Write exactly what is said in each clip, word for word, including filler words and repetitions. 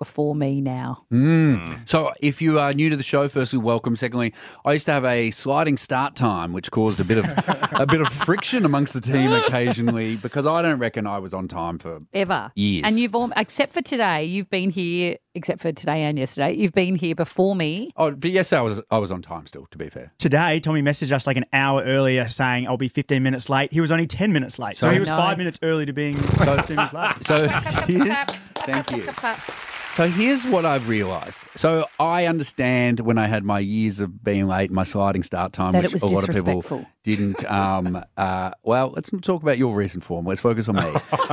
before me now. Mm. So if you are new to the show, firstly, welcome. Secondly, I used to have a sliding start time, which caused a bit of a bit of friction amongst the team occasionally because I don't reckon I was on time for Ever. years. And you've, all, except for today, you've been here, except for today and yesterday, you've been here before me. Oh, but yes, I was I was on time still, to be fair. Today, Tommy messaged us like an hour earlier saying I'll be fifteen minutes late. He was only ten minutes late. So, So- he was No. five minutes early to being fifteen minutes late. So here's, thank you. So here's what I've realised. So I understand when I had my years of being late, my sliding start time, That which it was a lot of people disrespectful. didn't. Um, uh, well, let's not talk about your recent form. Let's focus on me.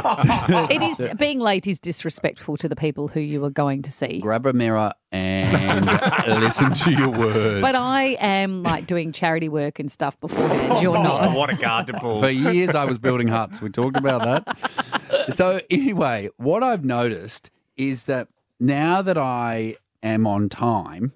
It is being late is disrespectful to the people who you are going to see. Grab a mirror and listen to your words. But I am like doing charity work and stuff beforehand. You're not. What a card to pull. For years, I was building huts. We talked about that. So anyway, what I've noticed is that now that I am on time,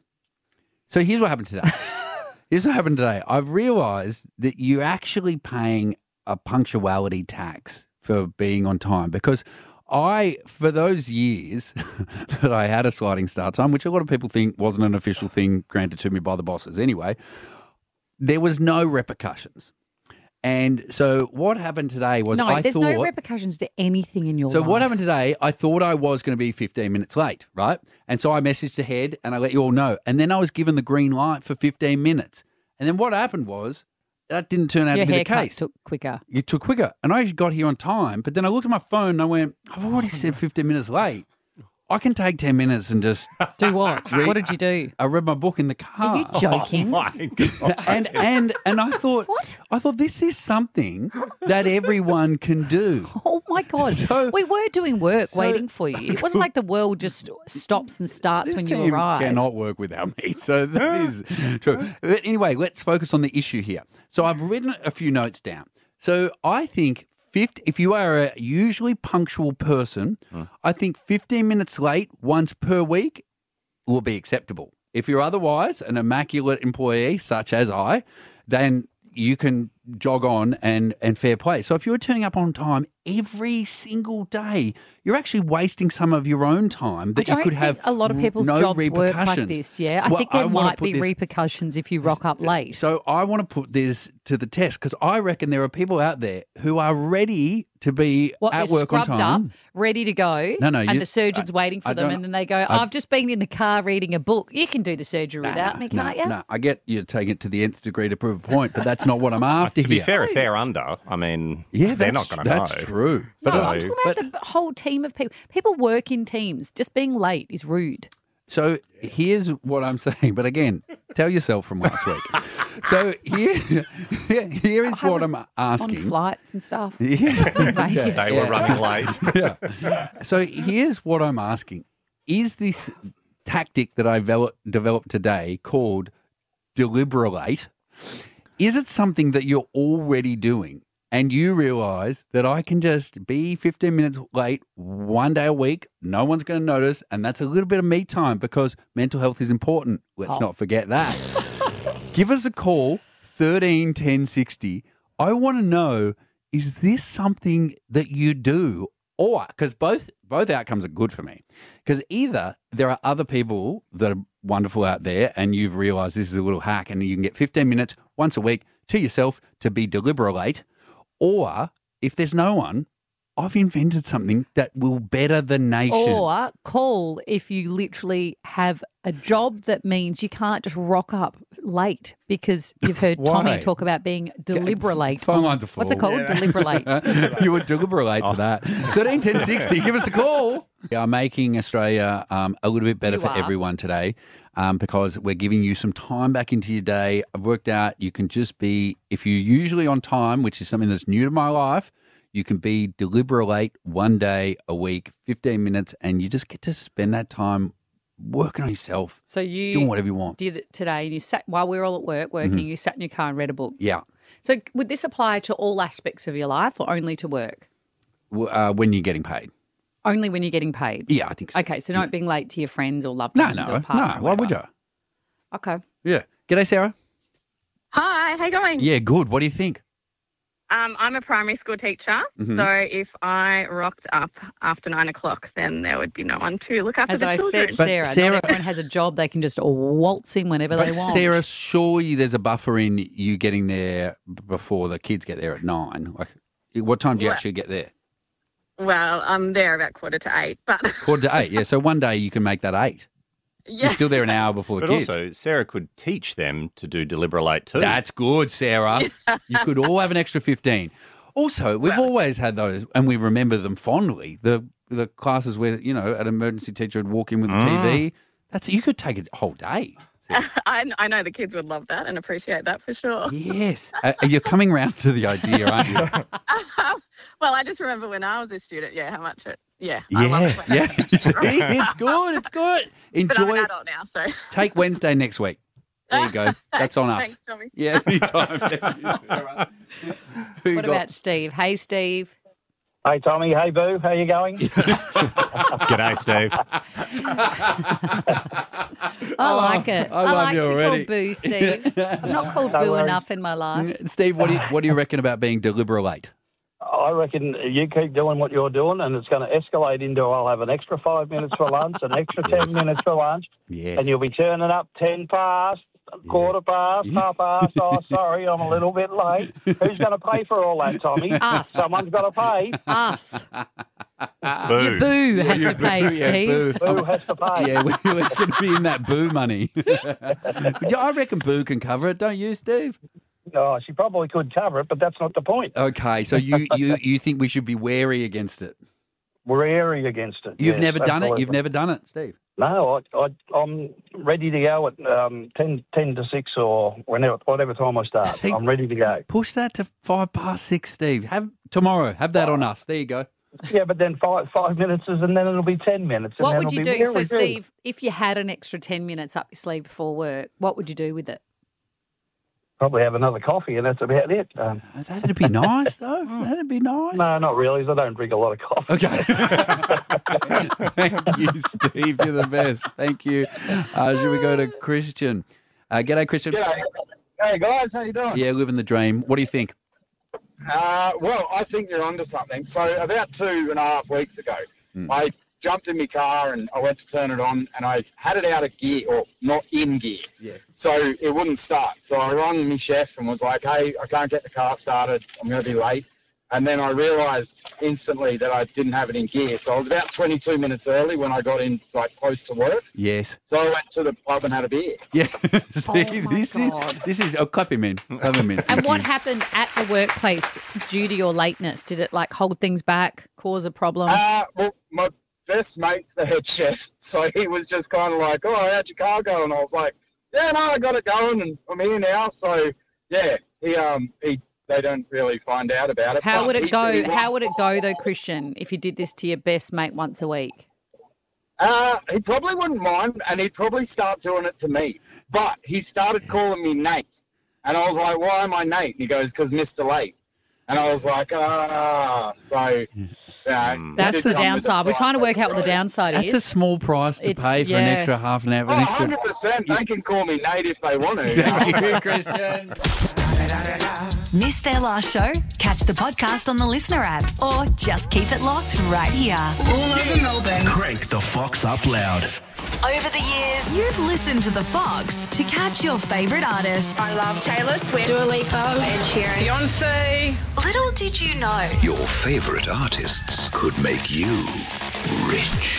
so here's what happened today. Here's what happened today. I've realised that you're actually paying a punctuality tax for being on time because I, for those years that I had a sliding start time, which a lot of people think wasn't an official thing granted to me by the bosses anyway, there was no repercussions. And so what happened today was No, I there's thought... no repercussions to anything in your So life. what happened today, I thought I was going to be fifteen minutes late, right? And so I messaged ahead and I let you all know. And then I was given the green light for fifteen minutes. And then what happened was that didn't turn out Your to be the haircut case. took quicker. It took quicker. And I got here on time, but then I looked at my phone and I went, I've already said fifteen minutes late. I can take ten minutes and just... Do what? What did you do? I read my book in the car. Are you joking? My God. and and and I thought, What? I thought this is something that everyone can do. Oh my God. So- we were doing work so- waiting for you. It wasn't like the world just stops and starts This when team you arrive. cannot work without me. So that is true. But anyway, let's focus on the issue here. So I've written a few notes down. So I think fifty, if you are a usually punctual person, I think fifteen minutes late once per week will be acceptable. If you're otherwise an immaculate employee, such as I, then you can jog on and, and fair play. So if you're turning up on time every single day, you're actually wasting some of your own time that I you don't could think have a lot of people's no jobs work like repercussions. this, yeah. I Well, think there wanna might put be this- repercussions if you rock up late. So I want to put this to the test because I reckon there are people out there who are ready to be What, at they're work on scrubbed time. up, ready to go, No, no, and you- the surgeon's I- waiting for I them, don't- and then they go, I- I've just been in the car reading a book. You can do the surgery without me, no, can't you? No, I get you taking it to the nth degree to prove a point, but that's not what I'm after To be here. fair, if they're under, I mean, yeah, they're that's, not going to know. That's true. No, So- I'm talking about the whole team of people. People work in teams. Just being late is rude. So here's what I'm saying, but again, tell yourself from last week. So here, here is I what was I'm asking. On flights and stuff. Yes. Vegas. They were running late. Yeah. So here's what I'm asking. Is this tactic that I develop, developed today called deliberate, is it something that you're already doing and you realise that I can just be fifteen minutes late one day a week, no one's going to notice, and that's a little bit of me time because mental health is important. Let's Oh. not forget that. Give us a call, thirteen ten sixty. I want to know, is this something that you do? Or, because both both outcomes are good for me. Because either there are other people that are wonderful out there and you've realised this is a little hack and you can get fifteen minutes once a week to yourself to be deliberate. Or if there's no one, I've invented something that will better the nation. Or call if you literally have a job that means you can't just rock up late because you've heard Why? Tommy talk about being deliberate. Phone lines are full. What's it called? Deliberate. You would deliberate to that. thirteen ten sixty, give us a call. We are making Australia um, a little bit better You for are. everyone today um, because we're giving you some time back into your day. I've worked out you can just be, if you're usually on time, which is something that's new to my life, you can be deliberate one day a week, fifteen minutes, and you just get to spend that time working on yourself, So you doing whatever you want. did it today and you sat, while we were all at work working, Mm-hmm. you sat in your car and read a book. Yeah. So would this apply to all aspects of your life or only to work? W- Uh, when you're getting paid. Only when you're getting paid? Yeah, I think so. Okay, so not being late to your friends or loved No, ones no, or no. partner. or Why would you? whatever. Okay. Yeah. G'day, Sarah. Hi, how you going? Yeah, good. What do you think? Um, I'm a primary school teacher, Mhm. so if I rocked up after nine o'clock, then there would be no one to look after As the I children. said, But Sarah, Sarah- not everyone has a job. They can just waltz in whenever But they want. Sarah, surely there's a buffer in you getting there b- before the kids get there at nine. Like, what time do you Well- actually get there? Well, I'm there about quarter to eight, but Quarter to eight. Yeah. So one day you can make that eight. yeah. You're still there an hour before the But kids. also, Sarah could teach them to do deliberate too. That's good, Sarah. You could all have an extra fifteen. Also, we've Well- always had those, and we remember them fondly. The the classes where, you know, an emergency teacher would walk in with the T V. That's you could take a whole day. I, I know the kids would love that and appreciate that for sure. Yes. Uh, you're coming round to the idea, aren't you? Well, I just remember when I was a student, yeah, how much it, yeah. I Yeah. love it when Yeah. I- See, it's good. It's good. But I'm Enjoy an it. adult now, so. Take Wednesday next week. There you go. That's on us. Thanks, Tommy. Yeah, anytime. Thank you, Sarah. Who you What got? about Steve? Hey, Steve. Hey, Tommy. Hey, Boo. How you going? G'day, Steve. I like it. I I, love like you to be already. called Boo, Steve. I'm not called No Boo worries. enough in my life. Steve, what do you what do you reckon about being deliberate? I reckon you keep doing what you're doing, and it's going to escalate into I'll have an extra five minutes for lunch, an extra ten minutes for lunch, Yes. and you'll be turning up ten past, quarter past, Yeah. half past. Oh, sorry, I'm a little bit late. Who's going to pay for all that, Tommy? Us. Someone's got to pay. Us. Boo. Your Boo has Yeah, to pay, boo, yeah, Steve. boo. Who has to pay? Yeah, we, we're going to be in that boo money. Yeah, I reckon Boo can cover it, don't you, Steve? Oh, she probably could cover it, but that's not the point. Okay, so you, you, you think we should be wary against it? We're airy against it. You've yes, never done it? You've absolutely. never done it, Steve? No, I, I, I'm ready to go at um, ten, ten to six or whenever, whatever time I start. Hey. I'm ready to go. Push that to five past six, Steve. Have tomorrow. Have that on us. There you go. Yeah, but then five five minutes is, and then it'll be ten minutes. And What then would you it'll be do? So, very good. Steve, if you had an extra ten minutes up your sleeve before work, what would you do with it? Probably have another coffee, and that's about it. Um, That'd be nice, though. That'd be nice. no, not really. 'Cause I don't drink a lot of coffee. Okay. Thank you, Steve. You're the best. Thank you. Uh, should we go to Christian? Uh, g'day, Christian. G'day. Hey guys, how you doing? Yeah, living the dream. What do you think? Uh, well, I think you're onto something. So about two and a half weeks ago, Mm. I jumped in my car and I went to turn it on, and I had it out of gear, or not in gear. Yeah. So it wouldn't start. So I rang my chef and was like, "Hey, I can't get the car started. I'm going to be late." And then I realised instantly that I didn't have it in gear. So I was about twenty-two minutes early when I got in, like close to work. Yes. So I went to the pub and had a beer. Yeah. Oh, See, my this God. is this is. Oh, clap him in. Clap him in. And what happened at the workplace due to your lateness? Did it like hold things back, cause a problem? Uh, well, my best mate's the head chef, so he was just kind of like, "Oh, how'd your car go?" And I was like, "Yeah, no, I got it going, and I'm here now." So yeah, he um he they don't really find out about it. How but would he- it go? he How was- would it go though, Christian, if you did this to your best mate once a week? Uh, he probably wouldn't mind, and he'd probably start doing it to me. But he started calling me Nate, and I was like, "Why am I Nate?" And he goes, "'Cause Mister Late." And I was like, "Ah," so yeah. That's the downside. We're trying to work out what the downside That's is. a small price to It's- pay for an yeah. extra half an hour. Oh, An extra... one hundred percent. They can call me Nate if they want to. you know? Thank you, Christian. Missed their last show? Catch the podcast on the Listener app or just keep it locked right here. All over Melbourne. Crank the Fox up loud. Over the years, you've listened to The Fox to catch your favourite artists. I love Taylor Swift, Dua Lipa, Ed Sheeran, Beyonce. Little did you know, Your favourite artists could make you rich.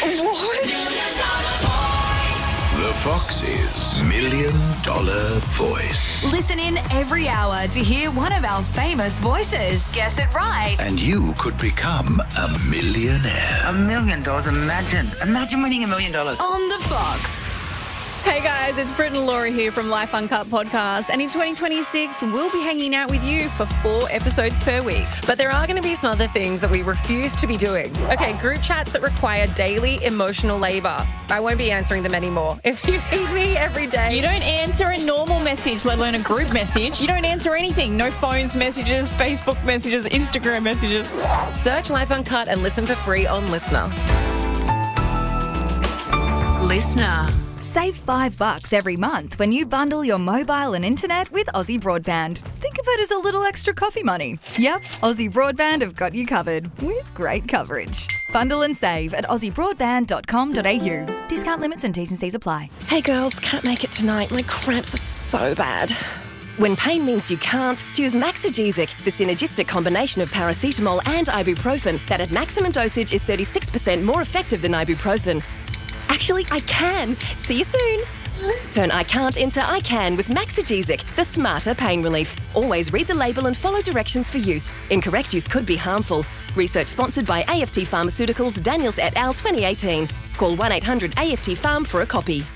The Fox's Million Dollar Voice. listen in every hour to hear one of our famous voices. Guess it right. And you could become a millionaire. A million dollars, imagine. Imagine winning a million dollars. On The Fox. Hey guys, it's Britt and Laura here from Life Uncut Podcast, and in twenty twenty-six, we'll be hanging out with you for four episodes per week. But there are going to be some other things that we refuse to be doing. Okay, group chats that require daily emotional labour. I won't be answering them anymore. If you need me every day. You don't answer a normal message, let alone a group message. You don't answer anything. No phones messages, Facebook messages, Instagram messages. Search Life Uncut and listen for free on Listener. Listener. Save five bucks every month when you bundle your mobile and internet with Aussie Broadband. Think of it as a little extra coffee money. Yep, Aussie Broadband have got you covered with great coverage. Bundle and save at aussie broadband dot com dot a u. Discount limits and T's and C's apply. Hey girls, can't make it tonight. My cramps are so bad. When pain means you can't, choose Maxigesic, the synergistic combination of paracetamol and ibuprofen that at maximum dosage is thirty-six percent more effective than ibuprofen. Actually, I can. See you soon. Turn I can't into I can with Maxigesic, the smarter pain relief. Always read the label and follow directions for use. Incorrect use could be harmful. Research sponsored by A F T Pharmaceuticals, Daniels et al. twenty eighteen. Call one eight hundred A F T Pharm for a copy.